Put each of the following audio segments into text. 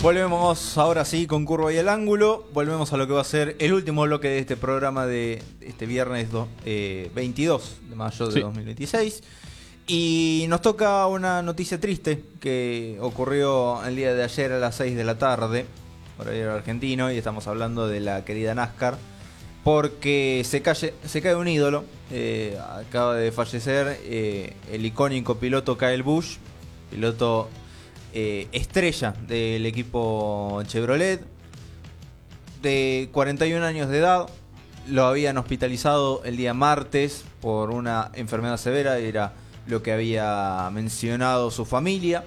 Volvemos ahora sí con Curva y el Ángulo. Volvemos a lo que va a ser el último bloque de este programa de este viernes 22 de mayo de 2026. Y nos toca una noticia triste que ocurrió el día de ayer a las 6 de la tarde, horario argentino, y estamos hablando de la querida NASCAR, porque se cae un ídolo. Acaba de fallecer el icónico piloto Kyle Busch, piloto estrella del equipo Chevrolet, de 41 años de edad. Lo habían hospitalizado el día martes por una enfermedad severa, era lo que había mencionado su familia,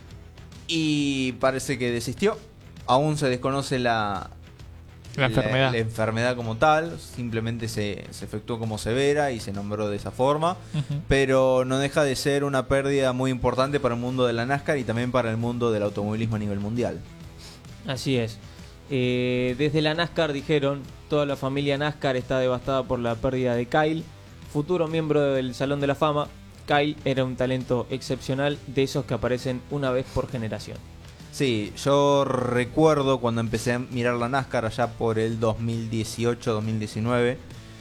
y parece que desistió. Aún se desconoce la enfermedad como tal, simplemente se efectuó como severa y se nombró de esa forma, pero no deja de ser una pérdida muy importante para el mundo de la NASCAR y también para el mundo del automovilismo a nivel mundial. Así es. Desde la NASCAR dijeron, toda la familia NASCAR está devastada por la pérdida de Kyle, futuro miembro del Salón de la Fama. Kyle era un talento excepcional, de esos que aparecen una vez por generación. Sí, yo recuerdo cuando empecé a mirar la NASCAR allá por el 2018-2019.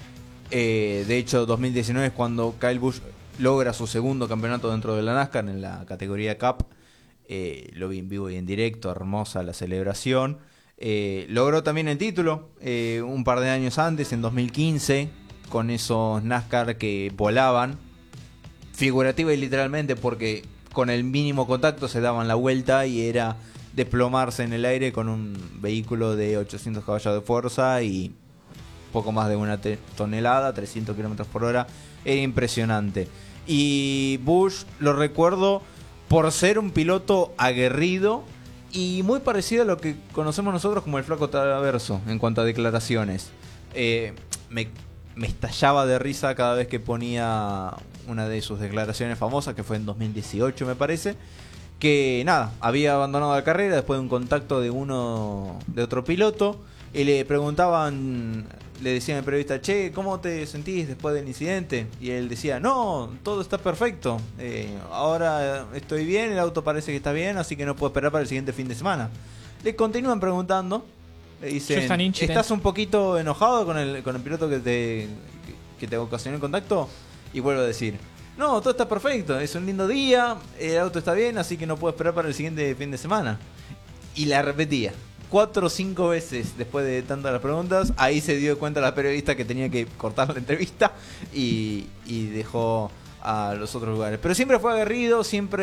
De hecho, 2019 es cuando Kyle Busch logra su segundo campeonato dentro de la NASCAR en la categoría Cup. Lo vi en vivo y en directo, hermosa la celebración. Logró también el título un par de años antes, en 2015, con esos NASCAR que volaban, figurativa y literalmente, porque con el mínimo contacto se daban la vuelta y era desplomarse en el aire con un vehículo de 800 caballos de fuerza y poco más de una tonelada, 300 kilómetros por hora. Era impresionante. Y Busch lo recuerdo por ser un piloto aguerrido y muy parecido a lo que conocemos nosotros como el Flaco Traverso en cuanto a declaraciones. Me estallaba de risa cada vez que ponía una de sus declaraciones famosas, que fue en 2018 me parece, que nada, había abandonado la carrera después de un contacto de otro piloto, y le preguntaban, le decían al periodista, che, ¿cómo te sentís después del incidente? Y él decía, no, todo está perfecto, ahora estoy bien, el auto parece que está bien, así que no puedo esperar para el siguiente fin de semana. Le continúan preguntando, le dicen, ¿estás un poquito enojado con el piloto que te ocasionó el contacto? Y vuelvo a decir, no, todo está perfecto, es un lindo día, el auto está bien, así que no puedo esperar para el siguiente fin de semana. Y la repetía 4 o 5 veces después de tantas las preguntas. Ahí se dio cuenta la periodista que tenía que cortar la entrevista y dejó a los otros lugares. Pero siempre fue aguerrido,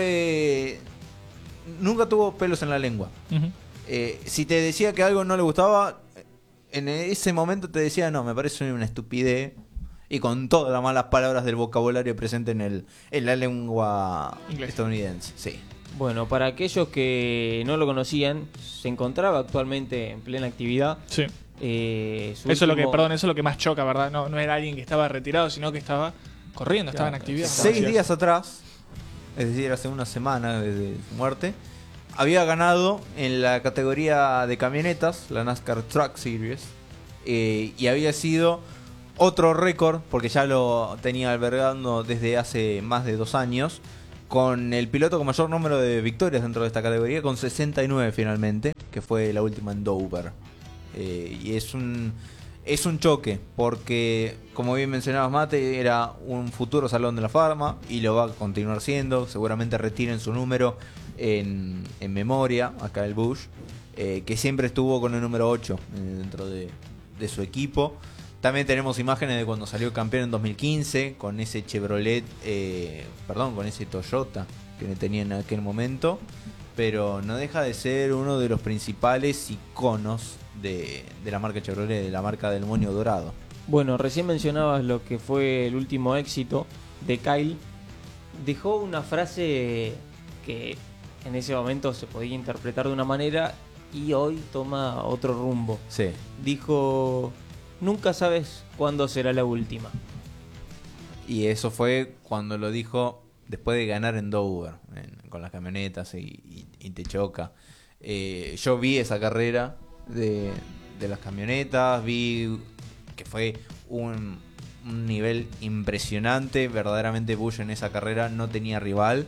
nunca tuvo pelos en la lengua. Si te decía que algo no le gustaba, en ese momento te decía, no, me parece una estupidez, y con todas las malas palabras del vocabulario presente en la lengua estadounidense. Sí. Bueno, para aquellos que no lo conocían, se encontraba actualmente en plena actividad. Sí. Eso es lo que más choca, ¿verdad? No era alguien que estaba retirado, sino que estaba corriendo, estaba en actividad. 6 días atrás, es decir, hace una semana desde su muerte, había ganado en la categoría de camionetas, la NASCAR Truck Series, y había sido otro récord, porque ya lo tenía albergando desde hace más de 2 años, con el piloto con mayor número de victorias dentro de esta categoría, con 69 finalmente, que fue la última en Dover. Y es un choque, porque como bien mencionabas, Mate, era un futuro Salón de la Fama y lo va a continuar siendo. Seguramente retiren su número en memoria a Kyle Busch, que siempre estuvo con el número 8 dentro de su equipo. También tenemos imágenes de cuando salió campeón en 2015 con ese Chevrolet, con ese Toyota que tenía en aquel momento, pero no deja de ser uno de los principales iconos de la marca Chevrolet, de la marca del moño dorado. Bueno, recién mencionabas lo que fue el último éxito de Kyle. Dejó una frase que en ese momento se podía interpretar de una manera y hoy toma otro rumbo. Sí. Dijo: nunca sabes cuándo será la última. Y eso fue cuando lo dijo después de ganar en Dover, con las camionetas y te choca. Yo vi esa carrera de las camionetas, vi que fue un nivel impresionante. Verdaderamente Busch en esa carrera no tenía rival.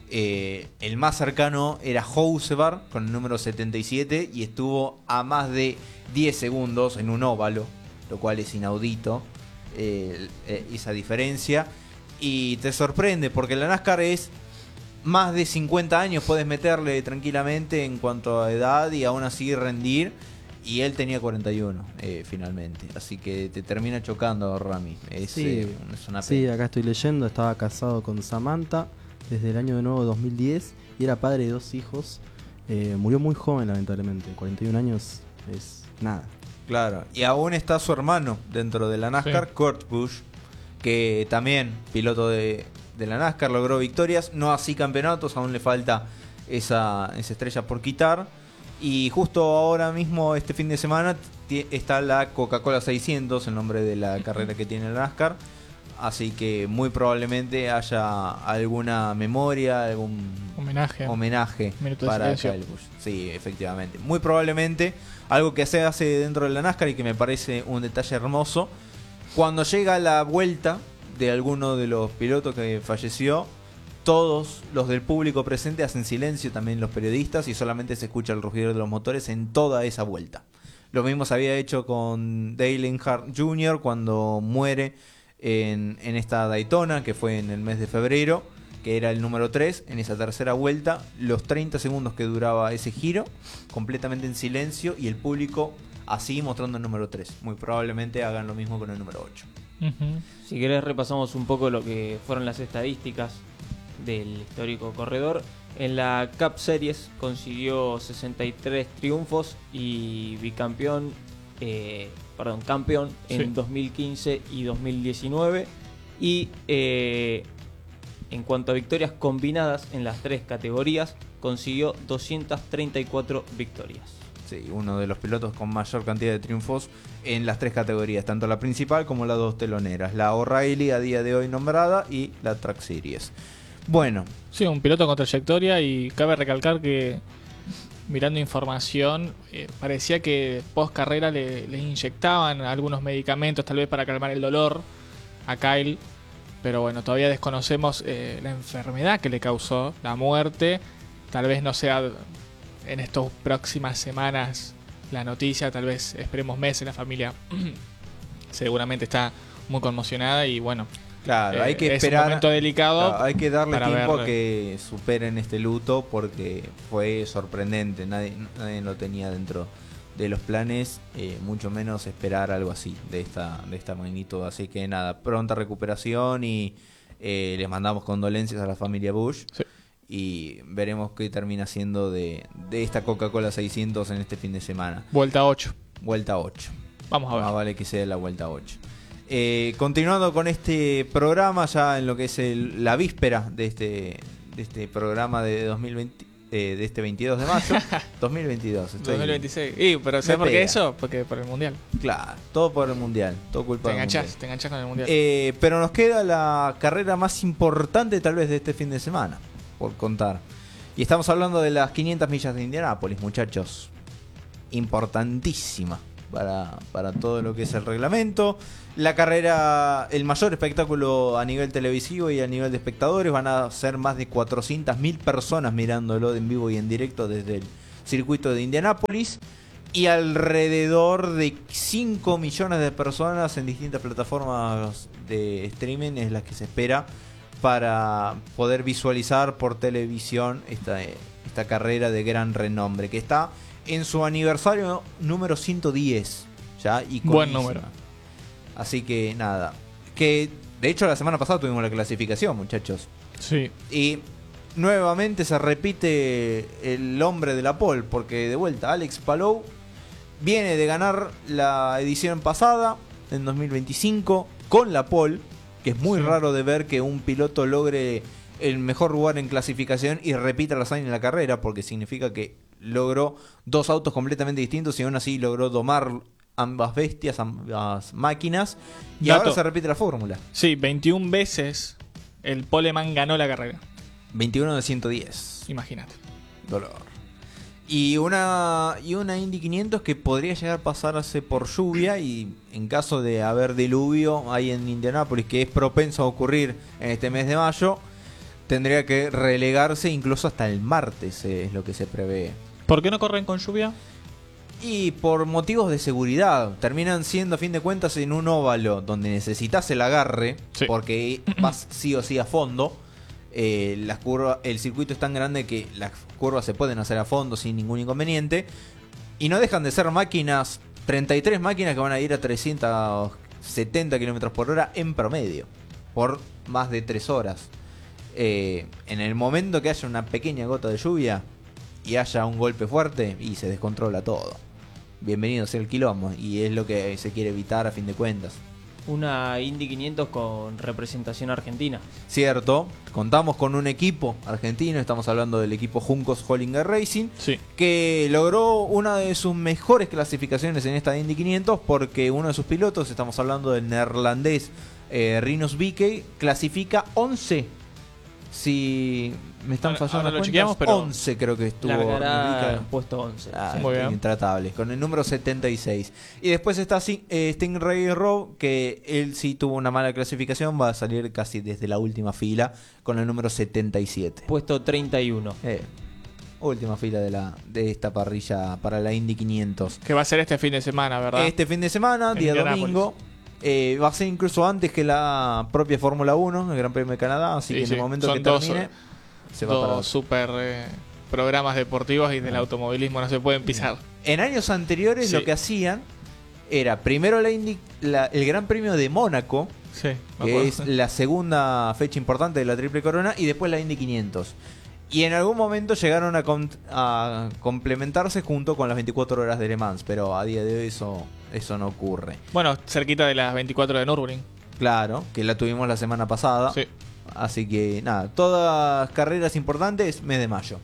El más cercano era Housevar con el número 77 y estuvo a más de 10 segundos en un óvalo, lo cual es inaudito, esa diferencia. Y te sorprende porque la NASCAR es más de 50 años, puedes meterle tranquilamente en cuanto a edad y aún así rendir. Y él tenía 41 finalmente, así que te termina chocando, Rami. Es una pena. Sí, acá estoy leyendo, estaba casado con Samantha desde el año de nuevo 2010 y era padre de 2 hijos. Murió muy joven, lamentablemente, 41 años es nada. Claro, y aún está su hermano dentro de la NASCAR, Kurt Busch, que también piloto de la NASCAR, logró victorias, no así campeonatos, aún le falta esa estrella por quitar. Y justo ahora mismo, este fin de semana, está la Coca-Cola 600, el nombre de la carrera que tiene la NASCAR. Así que muy probablemente haya alguna memoria, algún homenaje para Kyle Busch. Sí, efectivamente. Muy probablemente algo que se hace dentro de la NASCAR y que me parece un detalle hermoso. Cuando llega la vuelta de alguno de los pilotos que falleció, todos los del público presente hacen silencio, también los periodistas, y solamente se escucha el rugido de los motores en toda esa vuelta. Lo mismo se había hecho con Dale Earnhardt Jr. cuando muere en esta Daytona, que fue en el mes de febrero, que era el número 3, en esa tercera vuelta, los 30 segundos que duraba ese giro, completamente en silencio, y el público así mostrando el número 3. Muy probablemente hagan lo mismo con el número 8. Si querés repasamos un poco lo que fueron las estadísticas del histórico corredor. En la Cup Series consiguió 63 triunfos y campeón en 2015 y 2019. Y en cuanto a victorias combinadas en las 3 categorías, consiguió 234 victorias. Sí, uno de los pilotos con mayor cantidad de triunfos en las 3 categorías, tanto la principal como las 2 teloneras, la O'Reilly a día de hoy nombrada y la Truck Series. Bueno. Sí, un piloto con trayectoria, y cabe recalcar que mirando información, parecía que post carrera le inyectaban algunos medicamentos tal vez para calmar el dolor a Kyle, pero bueno, todavía desconocemos la enfermedad que le causó la muerte. Tal vez no sea en estas próximas semanas la noticia, tal vez esperemos meses. La familia seguramente está muy conmocionada y bueno, claro, hay que esperar. Es un momento delicado. Claro, hay que darle tiempo a que superen este luto porque fue sorprendente. Nadie lo tenía dentro de los planes, mucho menos esperar algo así de esta magnitud. Así que nada, pronta recuperación y les mandamos condolencias a la familia Busch. Sí. Y veremos qué termina siendo de esta Coca-Cola 600 en este fin de semana. Vuelta 8. Vuelta 8. Vamos a ver. Más vale que sea la vuelta 8. Continuando con este programa, ya en lo que es la víspera de este programa de 2020, de este 22 de mayo. 2022. 2026. Pero ¿sabes por qué eso? Porque por el Mundial. Claro, todo por el Mundial. Todo culpa del Mundial. Te enganchás con el Mundial. Pero nos queda la carrera más importante tal vez de este fin de semana por contar. Y estamos hablando de las 500 millas de Indianápolis, muchachos. Importantísima para todo lo que es el reglamento. La carrera, el mayor espectáculo a nivel televisivo y a nivel de espectadores. Van a ser más de 400.000 personas mirándolo en vivo y en directo desde el circuito de Indianápolis. Y alrededor de 5 millones de personas en distintas plataformas de streaming es las que se espera para poder visualizar por televisión esta carrera de gran renombre, que está en su aniversario número 110 ya, y buen número. Así que nada, que de hecho la semana pasada tuvimos la clasificación, muchachos. Sí. Y nuevamente se repite el hombre de la pole, porque de vuelta Alex Palou viene de ganar la edición pasada en 2025 con la pole, que es muy raro de ver que un piloto logre el mejor lugar en clasificación y repita la hazaña en la carrera, porque significa que logró 2 autos completamente distintos y aún así logró domar ambas bestias, ambas máquinas, y ahora se repite la fórmula. Sí, 21 veces el poleman ganó la carrera. 21 de 110. Imagínate. Dolor. Y una Indy 500 que podría llegar a pasarse por lluvia, y en caso de haber diluvio ahí en Indianápolis, que es propenso a ocurrir en este mes de mayo, tendría que relegarse incluso hasta el martes, es lo que se prevé. ¿Por qué no corren con lluvia? Y por motivos de seguridad, terminan siendo a fin de cuentas en un óvalo donde necesitas el agarre, Sí. porque vas sí o sí a fondo. Las curvas, el circuito es tan grande que las curvas se pueden hacer a fondo sin ningún inconveniente. Y no dejan de ser máquinas, 33 máquinas que van a ir a 370 km por hora en promedio, por más de 3 horas. En el momento que haya una pequeña gota de lluvia y haya un golpe fuerte, y se descontrola todo. Bienvenido sea el quilombo, y es lo que se quiere evitar a fin de cuentas. Una Indy 500 con representación argentina. Cierto, contamos con un equipo argentino, estamos hablando del equipo Juncos Hollinger Racing, Sí. que logró una de sus mejores clasificaciones en esta Indy 500, porque uno de sus pilotos, estamos hablando del neerlandés Rinus VeeKay, clasifica 11. Si me están Ahora- fallando ahora lo las chequeamos, cuentas, pero 11 creo que estuvo Rinus Largará VeeKay. en puesto 11. Ah, Muy bien. intratable, con el número 76. Y después está Stingray Rowe, que él sí tuvo una mala clasificación, va a salir casi desde la última fila con el número 77. Puesto 31. Última fila de esta parrilla para la Indy 500. Que va a ser este fin de semana, ¿verdad? Este fin de semana, En día Indianápolis. domingo, va a ser incluso antes que la propia Fórmula 1, el Gran Premio de Canadá, así Sí, que en sí. el momento Son que dos, termine, se va para Dos super programas deportivos y del automovilismo no se pueden pisar. En años anteriores Sí. lo que hacían era primero el Gran Premio de Mónaco, Sí, me que acuerdo. es la segunda fecha importante de la Triple Corona, y después la Indy 500. Y en algún momento llegaron a complementarse junto con las 24 horas de Le Mans, pero a día de hoy eso no ocurre. Bueno, cerquita de las 24 de Nürburgring. Claro, que la tuvimos la semana pasada. Sí. Así que nada, todas carreras importantes, mes de mayo.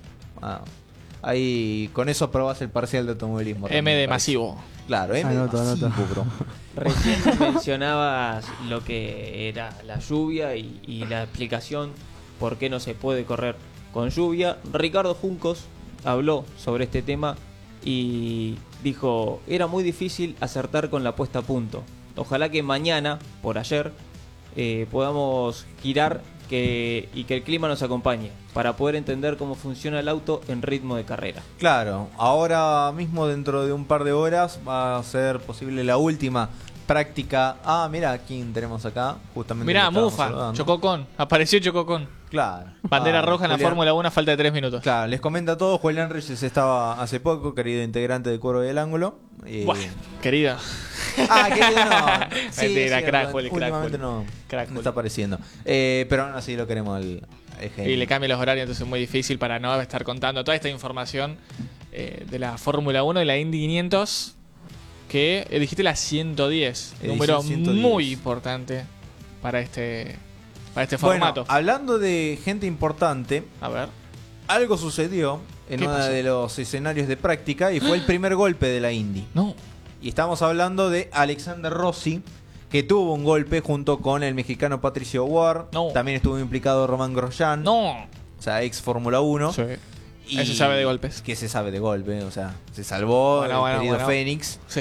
Ahí con eso aprobás el parcial de automovilismo. M también, de me parece. masivo. Claro, M Anoto, de masivo, anoto. bro. Recién mencionabas lo que era la lluvia y la explicación por qué no se puede correr con lluvia. Ricardo Juncos habló sobre este tema y dijo, era muy difícil acertar con la puesta a punto. Ojalá que mañana, por ayer, podamos girar y que el clima nos acompañe para poder entender cómo funciona el auto en ritmo de carrera. Claro, ahora mismo dentro de un par de horas va a ser posible la última práctica. Ah, mira quién tenemos acá, justamente. Mirá, lo estábamos Mufa, saludando. Chococón. Apareció Chococón. Claro. Bandera roja en la Julián- Fórmula 1, falta de 3 minutos. Claro, les comento a todos, Julián Reyes estaba hace poco, querido integrante de Cuervo del Ángulo. Buah, querida. Querido, no. Sí, Mentira, es crack, cierto, Juli, crack, últimamente Juli. no, Crack, no Juli. está apareciendo. Pero aún así lo queremos el genio. Y le cambia los horarios, entonces es muy difícil para no estar contando toda esta información de la Fórmula 1 y la Indy 500. Que dijiste la 110, Edición número 110. muy importante para este Bueno, formato. hablando de gente importante, A ver. algo sucedió en ¿Qué uno pasó? de los escenarios de práctica y fue el primer golpe de la Indy. No. Y estamos hablando de Alexander Rossi, que tuvo un golpe junto con el mexicano Patricio Ward. No. También estuvo implicado Román Grosjean, No. o sea, ex Fórmula 1. Sí. Y Ese sabe de golpes. Que se sabe de golpe, o sea, se salvó Bueno, el querido bueno. Fénix. Sí.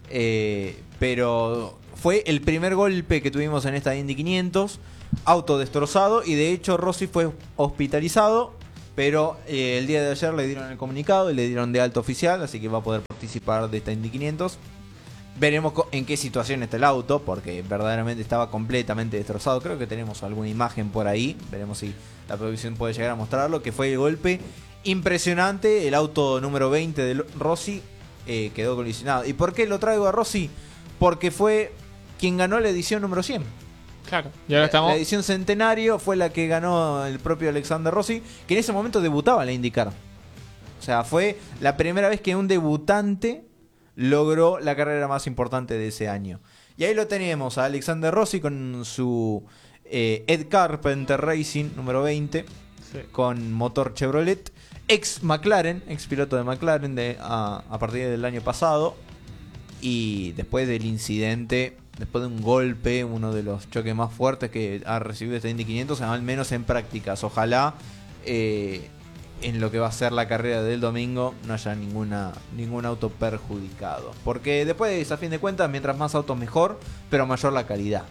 Pero fue el primer golpe que tuvimos en esta Indy 500, auto destrozado, y de hecho Rossi fue hospitalizado, pero el día de ayer le dieron el comunicado y le dieron de alta oficial, así que va a poder participar de esta Indy 500. Veremos en qué situación está el auto, porque verdaderamente estaba completamente destrozado. Creo que tenemos alguna imagen por ahí, veremos si la producción puede llegar a mostrarlo, que fue el golpe impresionante. El auto número 20 de Rossi quedó colisionado. ¿Y por qué lo traigo a Rossi? Porque fue quien ganó la edición número 100. Claro. Y ahora estamos. La edición centenario fue la que ganó el propio Alexander Rossi, que en ese momento debutaba en la IndyCar. O sea, fue la primera vez que un debutante logró la carrera más importante de ese año. Y ahí lo tenemos a Alexander Rossi con su Ed Carpenter Racing número 20, Sí. con motor Chevrolet, ex McLaren, ex piloto de McLaren a partir del año pasado. Y después del incidente, después de un golpe, uno de los choques más fuertes que ha recibido este Indy 500, al menos en prácticas. Ojalá en lo que va a ser la carrera del domingo no haya ningún auto perjudicado. Porque después, a fin de cuentas, mientras más autos mejor, pero mayor la calidad.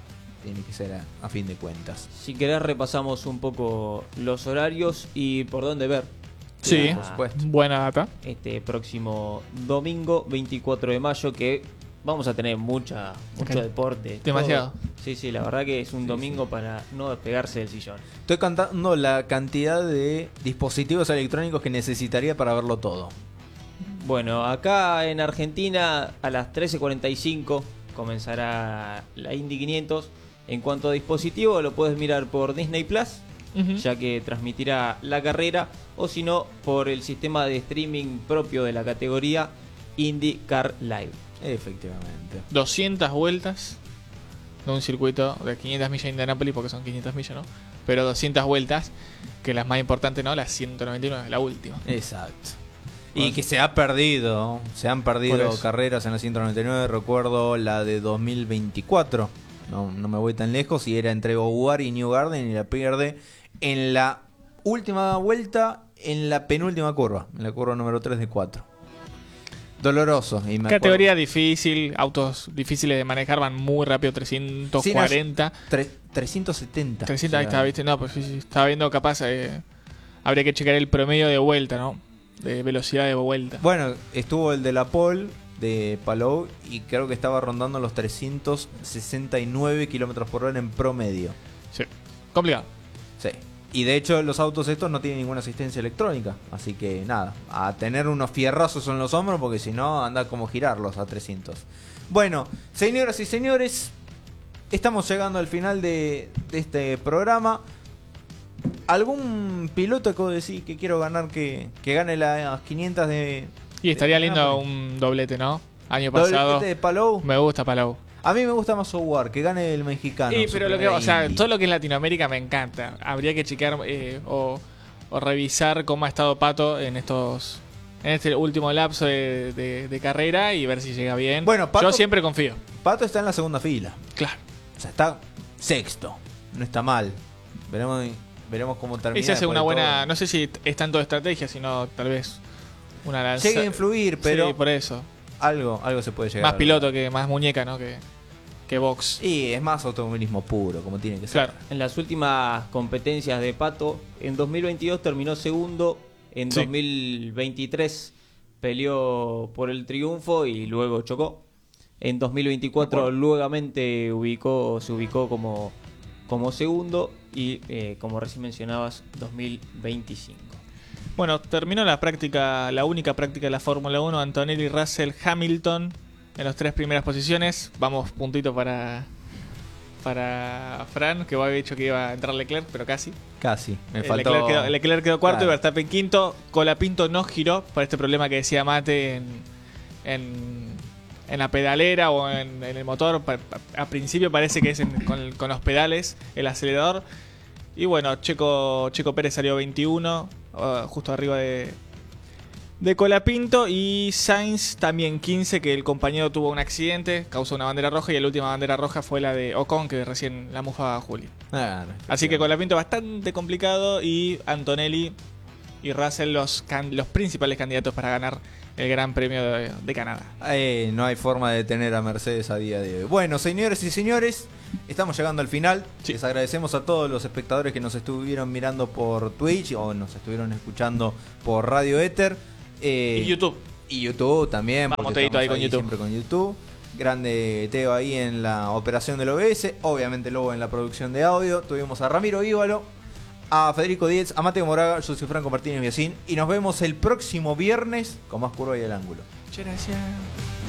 tiene que ser a fin de cuentas. Si querés repasamos un poco los horarios y por dónde ver. Sí, por supuesto. buena data. Este próximo domingo 24 de mayo, que vamos a tener mucho Ok. deporte. Demasiado. todo. Sí, la verdad que es un domingo para no despegarse del sillón. Estoy contando la cantidad de dispositivos electrónicos que necesitaría para verlo todo. Bueno, acá en Argentina a las 13:45 comenzará la Indy 500. En cuanto a dispositivo, lo puedes mirar por Disney Plus, Ujú. ya que transmitirá la carrera, o si no, por el sistema de streaming propio de la categoría IndyCar Live. Efectivamente. 200 vueltas de un circuito de 500 millas de Indianápolis, porque son 500 millas, ¿no? Pero 200 vueltas, que las más importantes, ¿no? Las 199, la última. Exacto. Y que se han perdido Por eso. carreras en la 199. Recuerdo la de 2024. No me voy tan lejos. Y era entre Beauvoir y New Garden. Y la pierde en la última vuelta, en la penúltima curva. En la curva número 3 de 4. Doloroso. Y me Categoría difícil, autos difíciles de manejar, van muy rápido, 340. 370. 300, ahí O sea, está, ¿viste? No, pues sí, estaba viendo capaz, habría que checar el promedio de vuelta, ¿no? De velocidad de vuelta. Bueno, estuvo el de la Pole de Palou. Y creo que estaba rondando los 369 kilómetros por hora en promedio. Sí, complicado. Sí. Y de hecho los autos estos no tienen ninguna asistencia electrónica. Así que nada, a tener unos fierrazos en los hombros porque si no anda como girarlos a 300. Bueno, señoras y señores, estamos llegando al final de este programa. ¿Algún piloto que vos decís que quiero ganar que gane las 500 de... Y estaría de lindo Indianápolis? un doblete, ¿no? Año pasado. ¿Doblete de Palou? Me gusta Palau. A mí me gusta más Beauvoir, que gane el mexicano. Sí, pero su lo que, primera o sea, Indy. todo lo que es Latinoamérica me encanta. Habría que checar o revisar cómo ha estado Pato en este último lapso de carrera y ver si llega bien. Bueno, Pato- yo siempre confío. Pato está en la segunda fila. Claro. O sea, está sexto. No está mal. Veremos cómo termina. Esa es después una de buena, todo. no sé si es tanto de estrategia, sino tal vez una lanza. Llega a influir, pero Sí, por eso. algo se puede llegar. Más a piloto lograr. que más muñeca, ¿no? Que box. Y es más automovilismo puro, como tiene que ser. Claro. En las últimas competencias de Pato, en 2022 terminó segundo, en Sí. 2023 peleó por el triunfo y luego chocó. En 2024 nuevamente se ubicó como segundo y como recién mencionabas, 2025. Bueno, terminó la única práctica de la Fórmula 1, Antonelli, Russell, Hamilton en las 3 primeras posiciones. Vamos puntito para Fran, que había dicho que iba a entrar Leclerc, pero casi. Casi. Me faltó. Leclerc quedó cuarto Claro. y Verstappen quinto. Colapinto no giró por este problema que decía Mate en la pedalera o en el motor. A principio parece que es con los pedales, el acelerador. Y bueno, Checo Pérez salió 21, justo arriba de Colapinto. Y Sainz también 15, que el compañero tuvo un accidente, causó una bandera roja. Y la última bandera roja fue la de Ocon, que recién la mufaba Juli. Así que Colapinto bastante complicado. Y Antonelli y Russell los principales candidatos para ganar el Gran Premio de Canadá. No hay forma de detener a Mercedes a día de hoy. Bueno, señores y señores, estamos llegando al final. Sí. Les agradecemos a todos los espectadores que nos estuvieron mirando por Twitch o nos estuvieron escuchando por Radio Éter. Y YouTube. Y YouTube también. Vamos, porque Teito, estamos ahí con YouTube. Siempre con YouTube. Grande Teo ahí en la operación del OBS. Obviamente Lobo en la producción de audio. Tuvimos a Ramiro Ívalo, a Federico Diez, a Mateo Moraga, yo soy Franco Martínez Biasín. Y nos vemos el próximo viernes con más curva y el ángulo. Muchas gracias.